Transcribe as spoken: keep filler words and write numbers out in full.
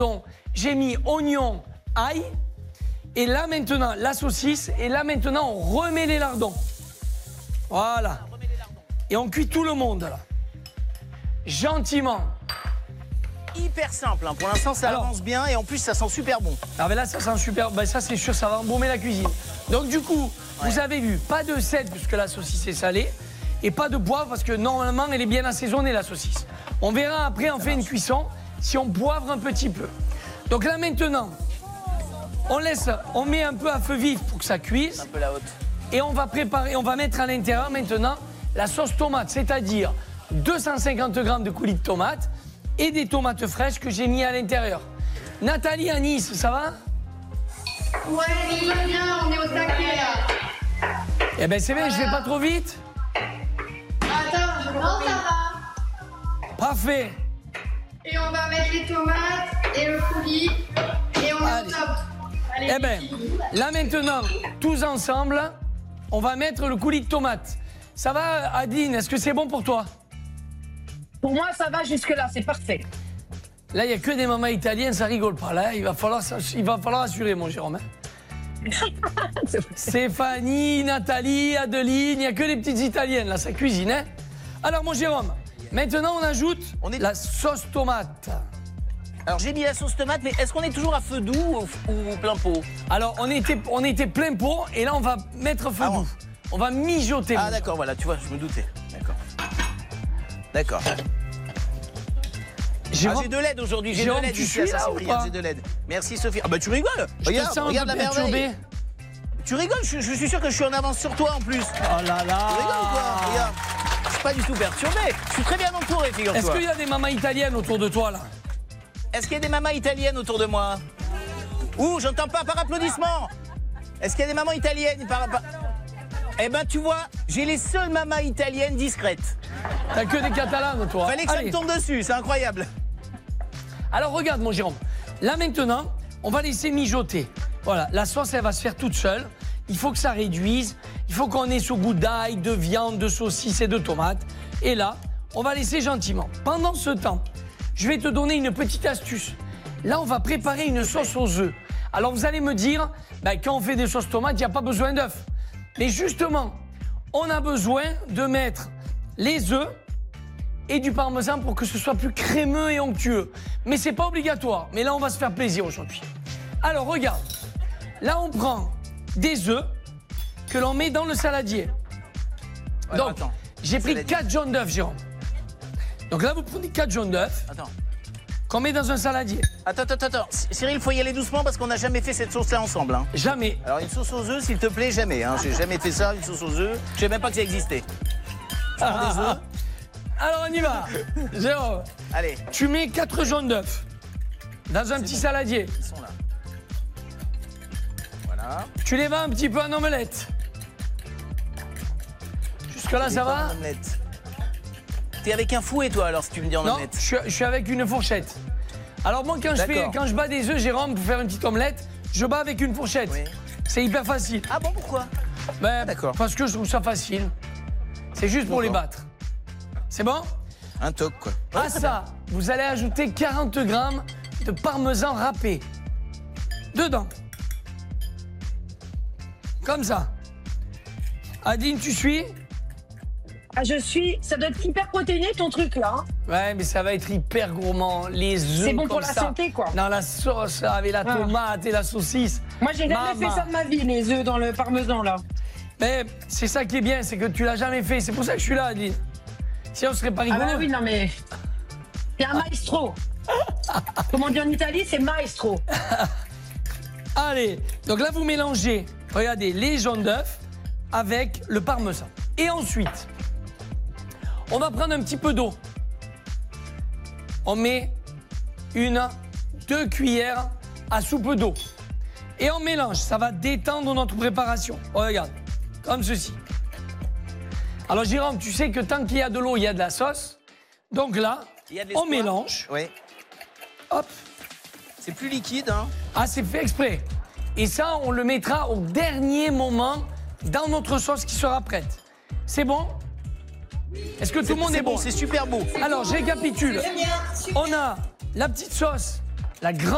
Donc, j'ai mis oignon, ail. Et là, maintenant, la saucisse. Et là, maintenant, on remet les lardons. Voilà. Et on cuit tout le monde, là. Gentiment. Hyper simple, hein. Pour l'instant ça Alors, avance bien et en plus ça sent super bon. Ah ben là ça sent super, ben ça c'est sûr, ça va embaumer la cuisine. Donc du coup, ouais. Vous avez vu, pas de sel puisque la saucisse est salée et pas de poivre parce que normalement elle est bien assaisonnée la saucisse. On verra après on ça fait marche. Une cuisson si on poivre un petit peu. Donc là maintenant, on laisse, on met un peu à feu vif pour que ça cuise. Un peu la haute. Et on va préparer, on va mettre à l'intérieur maintenant la sauce tomate, c'est-à-dire deux cent cinquante grammes de coulis de tomate et des tomates fraîches que j'ai mis à l'intérieur. Nathalie à Nice, ça va? Ouais, tout va bien, on est au taquet là. Eh ben c'est bien, voilà. Je vais pas trop vite? Attends, je non, ça va. Parfait. Et on va mettre les tomates et le coulis et on est au top. Allez, eh ben, là maintenant, tous ensemble, on va mettre le coulis de tomate. Ça va, Adeline, est-ce que c'est bon pour toi? Pour moi, ça va jusque-là, c'est parfait. Là, il n'y a que des mamans italiennes, ça rigole pas. Là, il va falloir, il va falloir assurer, mon Jérôme. Hein. Stéphanie, Nathalie, Adeline, il n'y a que des petites italiennes, là, ça cuisine. Hein. Alors, mon Jérôme, maintenant, on ajoute on est... la sauce tomate. Alors, j'ai mis la sauce tomate, mais est-ce qu'on est toujours à feu doux ou, ou plein pot? Alors, on était, on était plein pot, et là, on va mettre feu ah, doux. On va mijoter. Ah, d'accord, voilà, tu vois, je me doutais. D'accord. D'accord. J'ai ah, de l'aide aujourd'hui, j'ai de l'aide ici à Saint-Cyprien, j'ai de l'aide. Merci Sophie. Ah bah tu rigoles. Je regarde, regarde la merveille. Tu rigoles, je, je suis sûr que je suis en avance sur toi en plus. Oh là là. Tu rigoles ou quoi? Regarde. Je suis pas du tout perturbé. Je suis très bien entouré, figure-toi. Est-ce qu'il y a des mamans italiennes autour de toi là? Est-ce qu'il y a des mamans italiennes autour de moi? Ouh, j'entends pas par applaudissement. Est-ce qu'il y a des mamans italiennes par... Eh ben tu vois, j'ai les seules mamans italiennes discrètes. T'as que des catalanes, toi. Fallait que Allez. Ça me tombe dessus, c'est incroyable. Alors regarde mon Jérôme, là maintenant, on va laisser mijoter. Voilà, la sauce elle va se faire toute seule. Il faut que ça réduise, il faut qu'on ait ce goût d'ail, de viande, de saucisse et de tomates. Et là, on va laisser gentiment. Pendant ce temps, je vais te donner une petite astuce. Là, on va préparer une sauce aux œufs. Alors vous allez me dire, ben, quand on fait des sauces tomates, il n'y a pas besoin d'œufs. Mais justement, on a besoin de mettre les œufs et du parmesan pour que ce soit plus crémeux et onctueux. Mais c'est pas obligatoire. Mais là, on va se faire plaisir aujourd'hui. Alors, regarde. Là, on prend des œufs que l'on met dans le saladier. Ouais, donc, j'ai pris quatre jaunes d'œufs, Jérôme. Donc là, vous prenez quatre jaunes d'œufs. Attends. Qu'on met dans un saladier. Attends, attends, attends. Cyril, il faut y aller doucement parce qu'on n'a jamais fait cette sauce-là ensemble. Hein. Jamais. Alors, une sauce aux œufs, s'il te plaît, jamais. Hein. J'ai jamais fait ça, une sauce aux œufs. Je sais même pas que ça existait. Je prends des œufs. Alors, on y va. Jérôme. Allez. Tu mets quatre jaunes d'œufs dans un petit bon. Saladier. Ils sont là. Voilà. Tu les vas un petit peu en omelette. Jusque-là, ça va? En omelette. T'es avec un fouet, toi, alors, si tu me dis en non, omelette? Non, je, je suis avec une fourchette. Alors, moi, quand je, fais, quand je bats des œufs, Jérôme, pour faire une petite omelette, je bats avec une fourchette. Oui. C'est hyper facile. Ah bon, pourquoi? Ben, D'accord. Parce que je trouve ça facile. C'est juste pour les battre. C'est bon? Un toc, quoi. À ça, vous allez ajouter quarante grammes de parmesan râpé. Dedans. Comme ça. Adeline, tu suis? Ah, je suis. Ça doit être hyper protéiné ton truc là. Hein. Ouais, mais ça va être hyper gourmand. Les œufs. C'est bon pour la ça. Santé, quoi. Dans la sauce avec la tomate ah. et la saucisse. Moi, j'ai jamais fait ça de ma vie, les œufs dans le parmesan là. Mais c'est ça qui est bien, c'est que tu l'as jamais fait. C'est pour ça que je suis là, Adeline. Si on serait pas rigolo. Ah bah oui, non mais. C'est un maestro. Comme on dit en Italie, c'est maestro. Allez, donc là, vous mélangez, regardez, les jaunes d'œufs avec le parmesan. Et ensuite, on va prendre un petit peu d'eau. On met une, deux cuillères à soupe d'eau. Et on mélange, ça va détendre notre préparation. Oh, regarde, comme ceci. Alors Jérôme, tu sais que tant qu'il y a de l'eau, il y a de la sauce. Donc là, on mélange. Oui. Hop. C'est plus liquide, hein? Ah, c'est fait exprès. Et ça, on le mettra au dernier moment dans notre sauce qui sera prête. C'est bon? Est-ce que tout le monde est bon? C'est super beau. Alors, je récapitule. On a la petite sauce, la grande